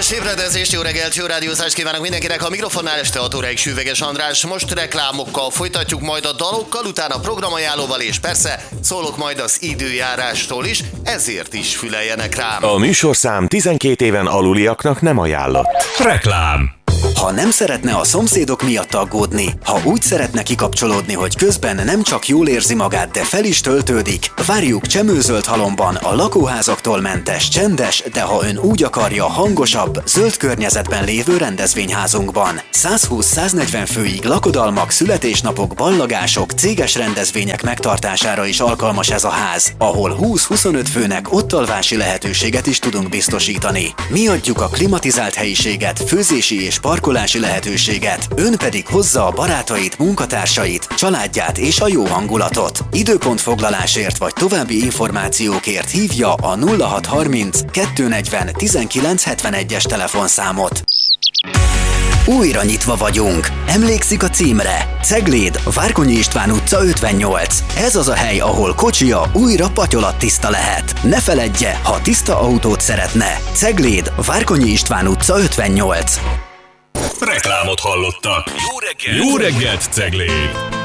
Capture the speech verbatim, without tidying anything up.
Kellemes ébredezést, jó reggelt, jó rádiózást kívánok mindenkinek. A mikrofonnál este hat óráig Süveges András. Most reklámokkal folytatjuk, majd a dalokkal, utána programajánlóval, és persze szólok majd az időjárástól is, ezért is füleljenek rám. A műsorszám tizenkét éven aluliaknak nem ajánlott. Reklám. Ha nem szeretne a szomszédok miatt aggódni, ha úgy szeretne kikapcsolódni, hogy közben nem csak jól érzi magát, de fel is töltődik, várjuk Csemőzöld Halomban a lakóházaktól mentes, csendes, de ha ön úgy akarja, hangosabb, zöld környezetben lévő rendezvényházunkban. százhúsz-száznegyven főig lakodalmak, születésnapok, ballagások, céges rendezvények megtartására is alkalmas ez a ház, ahol húsz-huszonöt főnek ottalvási lehetőséget is tudunk biztosítani. Mi adjuk a klimatizált helyiséget, főzési és parkolási lehetőséget, ön pedig hozza a barátait, munkatársait, családját és a jó hangulatot. Időpontfoglalásért vagy további információkért hívja a nulla hat harminc kettőnegyven tizenkilenc hetvenegyes telefonszámot. Újra nyitva vagyunk. Emlékszik a címre? Cegléd, Várkonyi István utca ötvennyolc. Ez az a hely, ahol kocsia újra patyolattiszta lehet. Ne feledje, ha tiszta autót szeretne. Cegléd, Várkonyi István utca ötvennyolc. Reklámot hallottak. Jó reggelt! Jó reggelt, Cegléd!